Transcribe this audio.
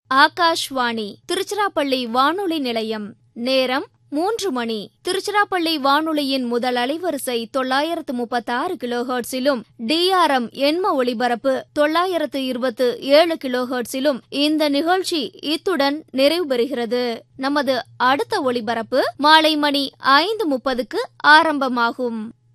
ஆகாஷ்வாணி திருச்சிராப்பள்ளி வானொலி நிலையம். நேரம் 3 மணி. திருச்சிராப்பள்ளி வானொலியின் முதல் அலைவரிசை 936 கிலோஹெர்ட்ஸிலும் DRM எண்ம ஒளிபரப்பு 927 கிலோஹெர்ட்ஸிலும் இந்த நிகழ்ச்சி இத்துடன் நிறைவு பெறுகிறது. நமது அடுத்த ஒளிபரப்பு மாலை மணி 5:30க்கு ஆரம்பமாகும்.